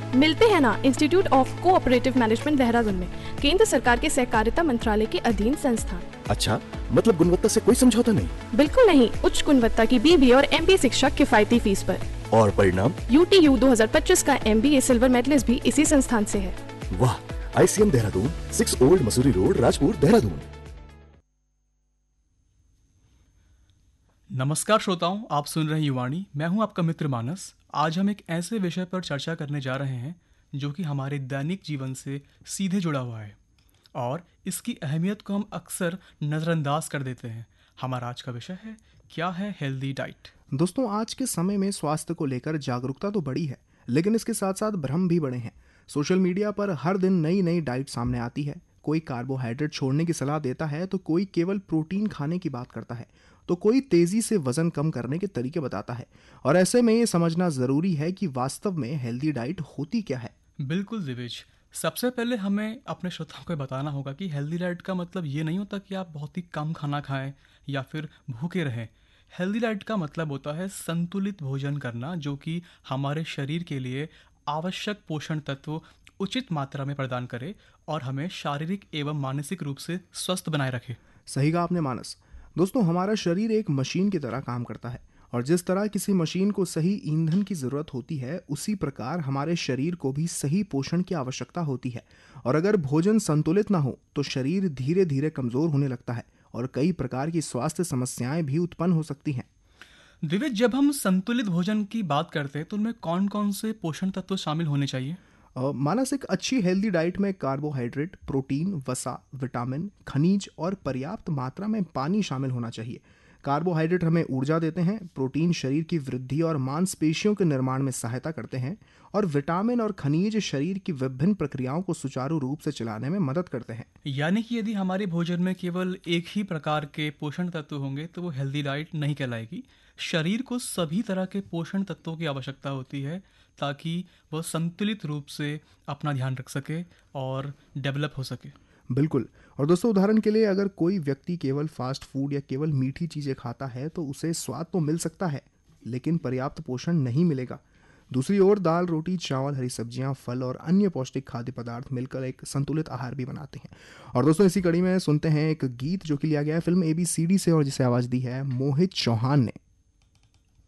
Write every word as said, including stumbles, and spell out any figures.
मिलते हैं ना institute of cooperative management Dehradun में, केंद्र सरकार के सहकारिता मंत्रालय के अधीन संस्थान। अच्छा, मतलब गुणवत्ता से कोई समझौता नहीं? बिल्कुल नहीं, उच्च गुणवत्ता की बीबीए और एमबीए शिक्षा किफायती फीस पर। और परिणाम? यूटीयू दो हज़ार पच्चीस का एमबीए सिल्वर मेडलिस्ट भी इसी संस्थान से है। वाह, ICM Dehradun, six old Mussoorie road, Rajpur, Dehradun. नमस्कार श्रोताओं, आप सुन रहे हैं युवाणी। मैं हूं आपका मित्र मानस। आज हम एक ऐसे विषय पर चर्चा करने जा रहे हैं जो कि हमारे दैनिक जीवन से सीधे जुड़ा हुआ है और इसकी अहमियत को हम अक्सर नज़रअंदाज कर देते हैं। हमारा आज का विषय है, क्या है हेल्दी डाइट। दोस्तों, आज के समय में स्वास्थ्य को लेकर जागरूकता तो बढ़ी है, लेकिन इसके साथ साथ भ्रम भी बढ़े हैं। सोशल मीडिया पर हर दिन नई नई डाइट सामने आती है। कोई कार्बोहाइड्रेट छोड़ने की सलाह देता है तो कोई केवल प्रोटीन खाने की बात करता है, तो कोई तेजी से वजन कम करने के तरीके बताता है। और ऐसे में ये समझना जरूरी है कि वास्तव में हेल्दी डाइट होती क्या है। बिल्कुल दिविज, सबसे पहले हमें अपने श्रोताओं को बताना होगा कि हेल्दी डाइट का मतलब ये नहीं होता कि आप बहुत ही कम खाना खाएं या फिर भूखे रहें। हेल्दी डाइट का मतलब होता है संतुलित भोजन करना, जो कि हमारे शरीर के लिए आवश्यक पोषण तत्व उचित मात्रा में प्रदान करे और हमें शारीरिक एवं मानसिक रूप से स्वस्थ बनाए रखे। सही कहा आपने मानस। दोस्तों, हमारा शरीर एक मशीन की तरह काम करता है और जिस तरह किसी मशीन को सही ईंधन की ज़रूरत होती है, उसी प्रकार हमारे शरीर को भी सही पोषण की आवश्यकता होती है। और अगर भोजन संतुलित ना हो तो शरीर धीरे धीरे कमज़ोर होने लगता है और कई प्रकार की स्वास्थ्य समस्याएं भी उत्पन्न हो सकती हैं। दिविज, जब हम संतुलित भोजन की बात करते हैं तो उनमें कौन कौन से पोषण तत्व शामिल होने चाहिए? अ, मानस, एक अच्छी हेल्दी डाइट में कार्बोहाइड्रेट, प्रोटीन, वसा, विटामिन, खनिज और पर्याप्त मात्रा में पानी शामिल होना चाहिए। कार्बोहाइड्रेट हमें ऊर्जा देते हैं, प्रोटीन शरीर की वृद्धि और मांसपेशियों के निर्माण में सहायता करते हैं और विटामिन और खनिज शरीर की विभिन्न प्रक्रियाओं को सुचारू रूप से चलाने में मदद करते हैं। यानी कि यदि हमारे भोजन में केवल एक ही प्रकार के पोषण तत्व होंगे तो वो हेल्दी डाइट नहीं कहलाएगी। शरीर को सभी तरह के पोषण तत्वों की आवश्यकता होती है ताकि वह संतुलित रूप से अपना ध्यान रख सके और डेवलप हो सके। बिल्कुल। और दोस्तों, उदाहरण के लिए अगर कोई व्यक्ति केवल फास्ट फूड या केवल मीठी चीज़ें खाता है तो उसे स्वाद तो मिल सकता है, लेकिन पर्याप्त पोषण नहीं मिलेगा। दूसरी ओर दाल, रोटी, चावल, हरी सब्जियां, फल और अन्य पौष्टिक खाद्य पदार्थ मिलकर एक संतुलित आहार भी बनाते हैं। और दोस्तों, इसी कड़ी में सुनते हैं एक गीत जो कि लिया गया है film A B C D से और जिसे आवाज़ दी है मोहित चौहान ने।